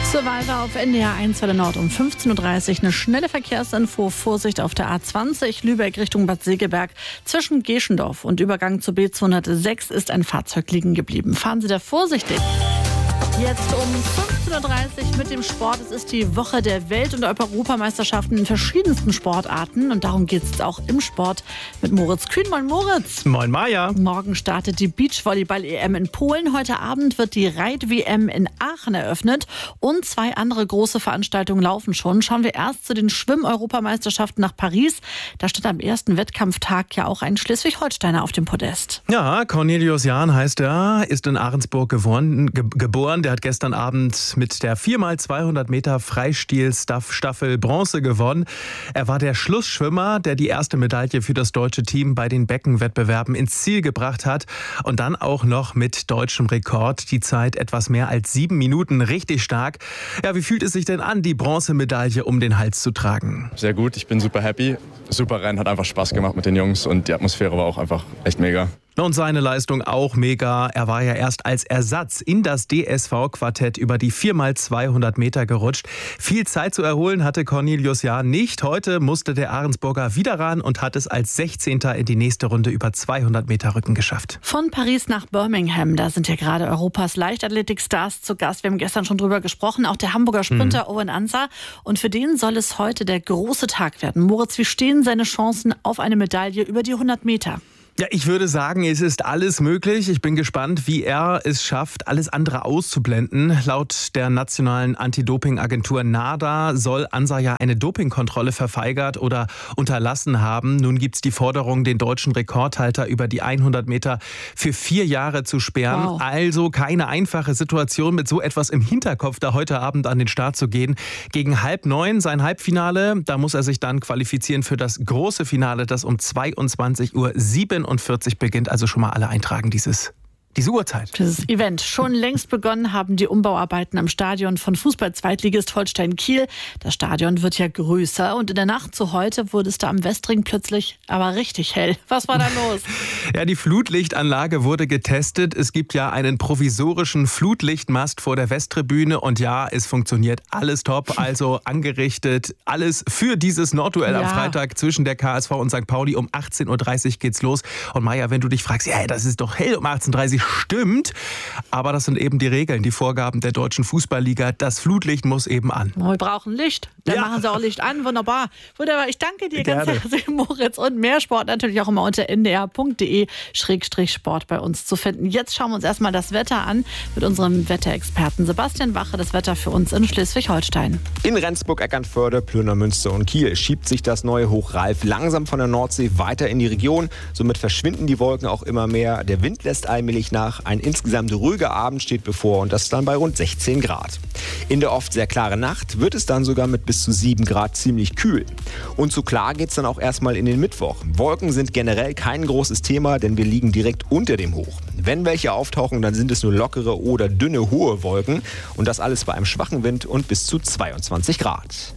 So weiter auf NDR 1 Welle Nord um 15.30 Uhr. Eine schnelle Verkehrsinfo. Vorsicht auf der A20 Lübeck Richtung Bad Segeberg. Zwischen Geschendorf und Übergang zur B206 ist ein Fahrzeug liegen geblieben. Fahren Sie da vorsichtig. Jetzt um 15.30 Uhr mit dem Sport. Es ist die Woche der Welt- und Europameisterschaften in verschiedensten Sportarten. Und darum geht es auch im Sport mit Moritz Kühn. Moin Moritz. Moin Maja. Morgen startet die Beachvolleyball-EM in Polen. Heute Abend wird die Reit-WM in Aachen eröffnet. Und 2 andere große Veranstaltungen laufen schon. Schauen wir erst zu den Schwimm-Europameisterschaften nach Paris. Da steht am ersten Wettkampftag ja auch ein Schleswig-Holsteiner auf dem Podest. Ja, Cornelius Jahn heißt er, ist in Ahrensburg geboren. Der hat gestern Abend mit der 4x200 Meter Freistil-Staffel Bronze gewonnen. Er war der Schlussschwimmer, der die erste Medaille für das deutsche Team bei den Beckenwettbewerben ins Ziel gebracht hat. Und dann auch noch mit deutschem Rekord. Die Zeit etwas mehr als 7 Minuten. Richtig stark. Ja, wie fühlt es sich denn an, die Bronzemedaille um den Hals zu tragen? Sehr gut, ich bin super happy. Super Rennen, hat einfach Spaß gemacht mit den Jungs und die Atmosphäre war auch einfach echt mega. Und seine Leistung auch mega. Er war ja erst als Ersatz in das DSV-Quartett über die 4x200 Meter gerutscht. Viel Zeit zu erholen hatte Cornelius Jahn nicht. Heute musste der Ahrensburger wieder ran und hat es als 16. in die nächste Runde über 200 Meter Rücken geschafft. Von Paris nach Birmingham, da sind ja gerade Europas Leichtathletikstars zu Gast. Wir haben gestern schon drüber gesprochen, auch der Hamburger Sprinter Owen Anser. Und für den soll es heute der große Tag werden. Moritz, wie stehen seine Chancen auf eine Medaille über die 100 Meter? Ja, ich würde sagen, es ist alles möglich. Ich bin gespannt, wie er es schafft, alles andere auszublenden. Laut der nationalen Anti-Doping-Agentur NADA soll Anser ja eine Dopingkontrolle verweigert oder unterlassen haben. Nun gibt es die Forderung, den deutschen Rekordhalter über die 100 Meter für 4 Jahre zu sperren. Wow. Also keine einfache Situation, mit so etwas im Hinterkopf da heute Abend an den Start zu gehen. Gegen 8:30 sein Halbfinale. Da muss er sich dann qualifizieren für das große Finale, das um 22:47 Uhr beginnt, also schon mal alle eintragen diese Uhrzeit. Dieses Event. Schon längst begonnen haben die Umbauarbeiten am Stadion von Fußball-Zweitligist Holstein Kiel. Das Stadion wird ja größer und in der Nacht zu heute wurde es da am Westring plötzlich aber richtig hell. Was war da los? Ja, die Flutlichtanlage wurde getestet. Es gibt ja einen provisorischen Flutlichtmast vor der Westtribüne und ja, es funktioniert alles top, also angerichtet. Alles für dieses Nordduell am Freitag zwischen der KSV und St. Pauli. Um 18:30 Uhr geht's los. Und Maja, wenn du dich fragst, ja, das ist doch hell um 18:30 Uhr, stimmt, aber das sind eben die Regeln, die Vorgaben der Deutschen Fußballliga. Das Flutlicht muss eben an. Wir brauchen Licht. Dann machen sie auch Licht an. Wunderbar. Wunderbar. Ich danke dir ganz herzlich, Moritz. Und mehr Sport natürlich auch immer unter ndr.de/sport bei uns zu finden. Jetzt schauen wir uns erstmal das Wetter an mit unserem Wetterexperten Sebastian Wache. Das Wetter für uns in Schleswig-Holstein. In Rendsburg, Eckernförde, Plöner, Münster und Kiel schiebt sich das neue Hoch Ralf langsam von der Nordsee weiter in die Region. Somit verschwinden die Wolken auch immer mehr. Der Wind lässt allmählich nach. Ein insgesamt ruhiger Abend steht bevor und das dann bei rund 16 Grad. In der oft sehr klaren Nacht wird es dann sogar mit bis zu 7 Grad ziemlich kühl. Und so klar geht es dann auch erstmal in den Mittwoch. Wolken sind generell kein großes Thema, denn wir liegen direkt unter dem Hoch. Wenn welche auftauchen, dann sind es nur lockere oder dünne hohe Wolken und das alles bei einem schwachen Wind und bis zu 22 Grad.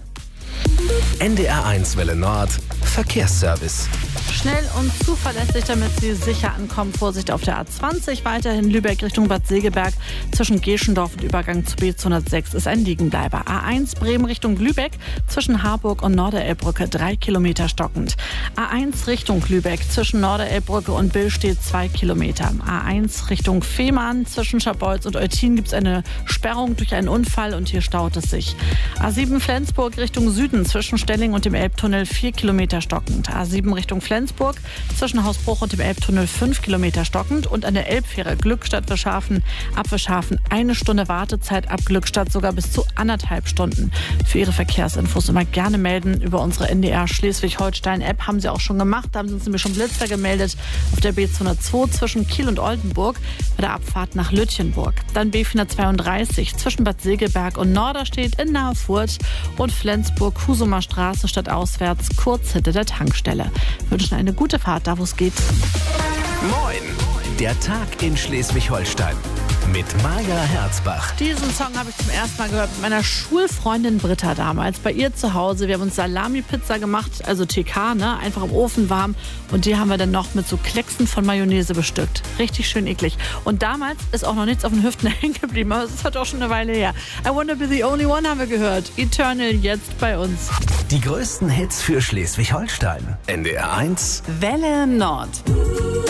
NDR 1 Welle Nord Verkehrsservice. Schnell und zuverlässig, damit Sie sicher ankommen. Vorsicht auf der A20, weiterhin Lübeck Richtung Bad Segeberg. Zwischen Geschendorf und Übergang zu B206 ist ein Liegenbleiber. A1 Bremen Richtung Lübeck, zwischen Harburg und Norderelbbrücke 3 Kilometer stockend. A1 Richtung Lübeck, zwischen Norderelbbrücke und Bill steht 2 Kilometer. A1 Richtung Fehmarn, zwischen Scharbeutz und Eutin gibt es eine Sperrung durch einen Unfall und hier staut es sich. A7 Flensburg Richtung Süden, zwischen Stelling und dem Elbtunnel 4 Kilometer stockend. A7 Richtung Flensburg, zwischen Hausbruch und dem Elbtunnel 5 Kilometer stockend und an der Elbfähre Glückstadt-Wischhafen ab Wischhafen 1 Stunde Wartezeit, ab Glückstadt sogar bis zu 1,5 Stunden. Für Ihre Verkehrsinfos immer gerne melden über unsere NDR Schleswig-Holstein-App. Haben Sie auch schon gemacht, da haben Sie uns nämlich schon Blitzer gemeldet auf der B202 zwischen Kiel und Oldenburg bei der Abfahrt nach Lütjenburg. Dann B432 zwischen Bad Segeberg und Norderstedt in nahe Furth und Flensburg-Husumer Straße stadtauswärts kurz hinter der Tankstelle. Wir wünschen eine gute Fahrt, da wo es geht. Moin! Der Tag in Schleswig-Holstein mit Maja Herzbach. Diesen Song habe ich zum ersten Mal gehört mit meiner Schulfreundin Britta damals. Bei ihr zu Hause. Wir haben uns Salami-Pizza gemacht, also TK, ne? Einfach im Ofen warm. Und die haben wir dann noch mit so Klecksen von Mayonnaise bestückt. Richtig schön eklig. Und damals ist auch noch nichts auf den Hüften hängen geblieben. Aber es ist halt auch schon eine Weile her. I Wanna Be the Only One haben wir gehört. Eternal jetzt bei uns. Die größten Hits für Schleswig-Holstein. NDR 1. Welle Nord.